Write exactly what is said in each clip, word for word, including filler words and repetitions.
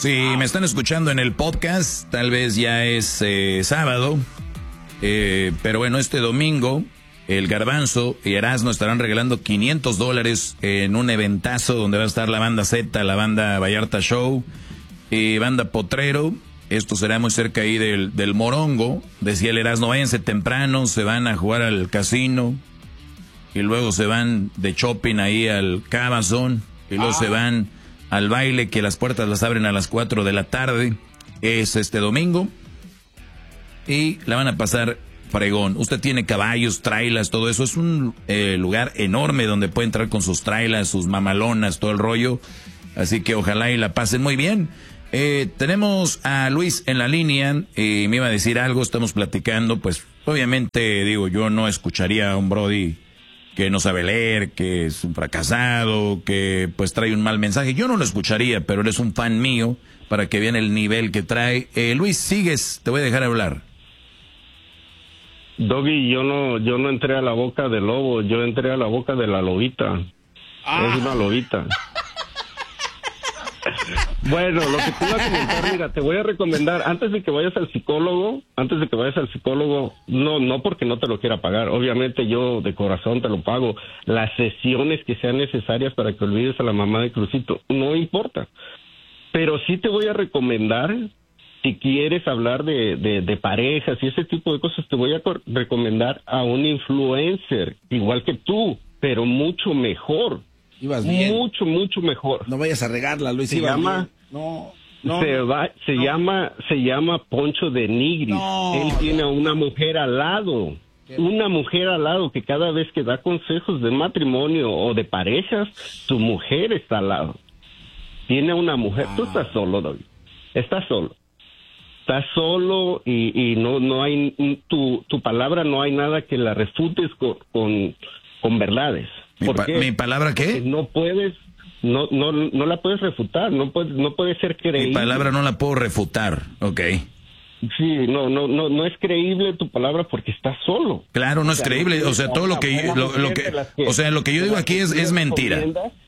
Si me están escuchando en el podcast, tal vez ya es eh, sábado, eh, pero bueno, este domingo el Garbanzo y Erasmo estarán regalando quinientos dólares en un eventazo donde va a estar la banda Z, la banda Vallarta Show y banda Potrero. Esto será muy cerca ahí del, del Morongo. Decía el Erasmo, váyanse temprano, se van a jugar al casino y luego se van de shopping ahí al Cabazón y luego ah. se van al baile, que las puertas las abren a las cuatro de la tarde. Es este domingo y la van a pasar fregón. Usted tiene caballos, trailas, todo eso. Es un eh, lugar enorme donde puede entrar con sus trailas, sus mamalonas, todo el rollo. Así que ojalá y la pasen muy bien. Eh, tenemos a Luis en la línea y me iba a decir algo, estamos platicando. Pues obviamente, digo, yo no escucharía a un brody que no sabe leer, que es un fracasado, que pues trae un mal mensaje. Yo no lo escucharía, pero él es un fan mío para que vean el nivel que trae. Eh, Luis, sigues, te voy a dejar hablar. Doggy, yo no, yo no entré a la boca del lobo, yo entré a la boca de la lobita. Ah. Es una lobita. Bueno, lo que te iba a comentar, mira, te voy a recomendar, antes de que vayas al psicólogo, antes de que vayas al psicólogo, no, no porque no te lo quiera pagar, obviamente yo de corazón te lo pago, las sesiones que sean necesarias para que olvides a la mamá de Crucito, no importa, pero sí te voy a recomendar, si quieres hablar de, de, de parejas y ese tipo de cosas, te voy a recomendar a un influencer, igual que tú, pero mucho mejor. Ibas bien. Mucho, mucho mejor. No vayas a regarla, Luis. Se llama, no, no, se va, se no. llama, se llama Poncho de Nigris. No, Él tiene a una mujer al lado, una mujer al lado que cada vez que da consejos de matrimonio o de parejas, su mujer está al lado. Tiene a una mujer. Ah. Tú estás solo, David. Estás solo. Estás solo y, y no, no hay tu, tu palabra no hay nada que la refutes con, con, con verdades. ¿Mi, pa ¿Mi palabra qué? Porque no puedes, no, no, no la puedes refutar, no puede, no puede ser creíble. Mi palabra no la puedo refutar, ok. Sí, no, no, no, no es creíble tu palabra porque estás solo. Clalo, no es o sea, creíble, no o sea, todo lo que, yo, lo, lo que, que, o sea, lo que yo digo aquí es, es mentira.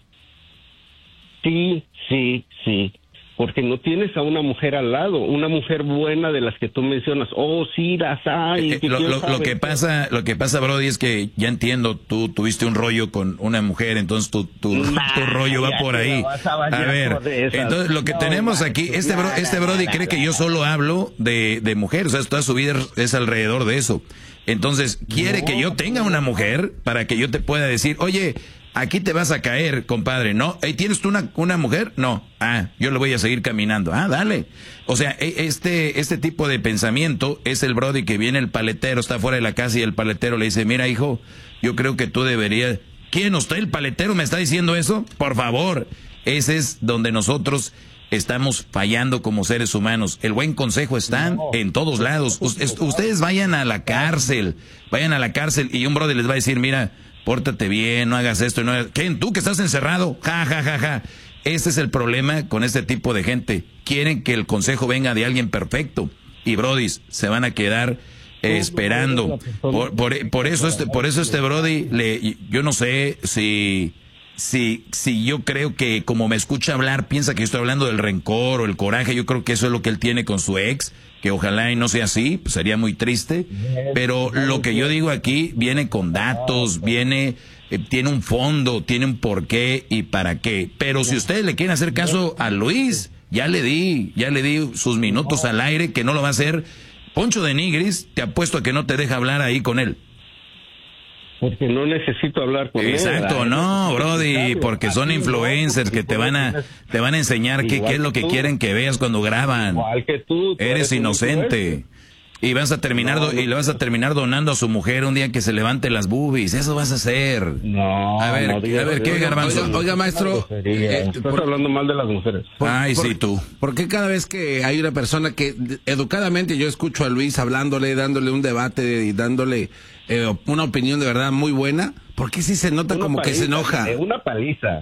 Sí, sí, sí. Porque no tienes a una mujer al lado, una mujer buena de las que tú mencionas. Oh, sí, las hay. Eh, lo, lo, lo que pasa, lo que pasa, Brody, es que ya entiendo, tú tuviste un rollo con una mujer, entonces tu, tu, nah, tu rollo va por ahí. A, a ver, entonces lo que no, tenemos aquí, este, bro, este Brody nada, cree que yo solo hablo de, de mujeres, o sea, toda su vida es alrededor de eso. Entonces, quiere no, que yo tenga una mujer para que yo te pueda decir, oye, aquí te vas a caer, compadre, ¿no? ¿Hey, ¿tienes tú una, una mujer? No. Ah, yo le voy a seguir caminando. Ah, dale. O sea, este, este tipo de pensamiento es el Brody que viene el paletero, está fuera de la casa y el paletero le dice, mira, hijo, yo creo que tú deberías... ¿Quién? ¿Usted, el paletero, me está diciendo eso? Por favor. Ese es donde nosotros estamos fallando como seres humanos. El buen consejo está no, en todos lados. Ustedes, ustedes vayan a la cárcel, vayan a la cárcel y un Brody les va a decir, mira... Pórtate bien, no hagas esto. No hagas... ¿Quién? ¿Tú que estás encerrado? Ja, ja, ja, ja. Ese es el problema con este tipo de gente. Quieren que el consejo venga de alguien perfecto. Y brodis, se van a quedar eh, esperando. Por, por, por eso este, por eso este brody, le, yo no sé si, si, si yo creo que como me escucha hablar, piensa que yo estoy hablando del rencor o el coraje. Yo creo que eso es lo que él tiene con su ex. Que ojalá y no sea así, pues sería muy triste, pero lo que yo digo aquí viene con datos, viene, eh, tiene un fondo, tiene un porqué y para qué. Pero si ustedes le quieren hacer caso a Luis, ya le di, ya le di sus minutos al aire, que no lo va a hacer. Poncho de Nigris, te apuesto a que no te deja hablar ahí con él. Porque no necesito hablar con Exacto, él. Exacto, no, Brody, porque son influencers que te van a te van a enseñar qué, qué es lo que quieren que veas cuando graban. Igual que tú. tú eres, eres inocente. Y vas a terminar no, no, y le vas a terminar donando a su mujer un día que se levante las boobies. Eso vas a hacer. No. A ver, no, diga, a ver, ¿qué, Garbanzo? Oiga, oiga, maestro. Eh, Estás por, hablando mal de las mujeres. Por, Ay, por, sí, tú. ¿Por qué cada vez que hay una persona que educadamente yo escucho a Luis hablándole, dándole un debate y dándole eh, una opinión de verdad muy buena, ¿por qué sí se nota una como paliza, que se enoja? Una paliza.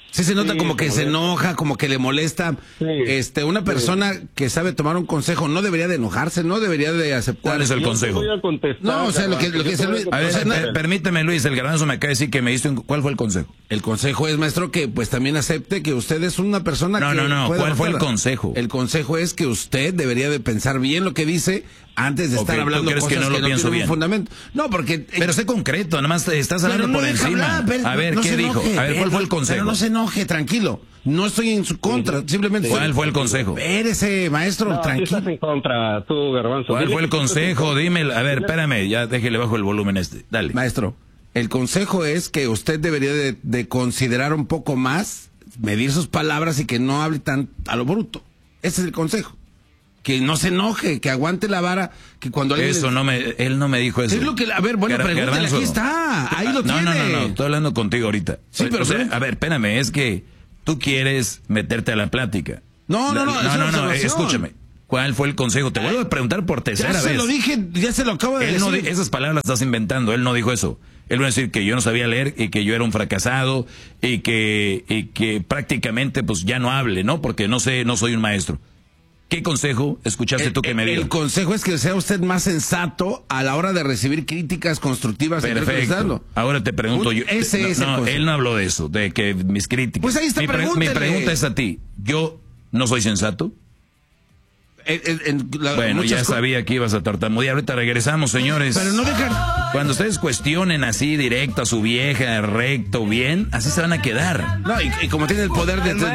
Sí, se nota Sí, como que se se enoja, como que le molesta. Sí. Este, una persona sí. que sabe tomar un consejo no debería de enojarse, no debería de aceptar. ¿Cuál es el Yo consejo? Voy a contestar, no, o sea, lo que, lo que se Luis, a ver, o sea, per, permíteme, Luis, el Garbanzo me acaba de decir que me diste un, ¿cuál fue el consejo? El consejo es, maestro, que pues también acepte que usted es una persona no, que... No, no, no, ¿cuál fue el consejo? El consejo es que usted debería de pensar bien lo que dice antes de okay, estar hablando cosas que no, lo que no tienen bien. un fundamento. No, porque... Pero sé concreto, nada más estás hablando no por encima. Hablar, a ver, no ¿qué dijo? Enoje, a ver, ¿cuál fue el consejo? Pero no se enoje, tranquilo. No estoy en su contra, simplemente... ¿Cuál fue el consejo? Espérese, maestro, no, tranquilo. Sí estás en contra, tú, Garbanzo. ¿Cuál fue el consejo? Dime, a ver, espérame, ya déjele bajo el volumen este. Dale. Maestro, el consejo es que usted debería de, de considerar un poco más, medir sus palabras y que no hable tan a lo bruto. Ese es el consejo. Que no se enoje, que aguante la vara, que cuando alguien... Eso, le... no me, él no me dijo eso. Es lo que, a ver, bueno, Gar pregúntale, aquí está, ahí lo no, tiene. No, no, no, estoy hablando contigo ahorita. Sí, pero... O sea, a ver, espérame, es que tú quieres meterte a la plática. No, no, no, no, no, no, no escúchame. ¿Cuál fue el consejo? Te vuelvo a preguntar por tercera vez. Ya se lo dije, ya se lo acabo de él decir. No, esas palabras las estás inventando, él no dijo eso. Él va a decir que yo no sabía leer y que yo era un fracasado y que, y que prácticamente pues ya no hable, ¿no? Porque no sé, no soy un maestro. ¿Qué consejo escuchaste el, tú que me dio? El consejo es que sea usted más sensato a la hora de recibir críticas constructivas. Perfecto. Ahora te pregunto yo. Ese no, es el no, consejo. Él no habló de eso, de que mis críticas. Pues ahí está, mi, pre mi pregunta es a ti. ¿Yo no soy sensato? En, en, en la, bueno, ya sabía que ibas a tartamudear. Ahorita regresamos, señores. Pero no dejan... Cuando ustedes cuestionen así directo a su vieja, recto, bien, así se van a quedar. No, y, y como tiene el poder de...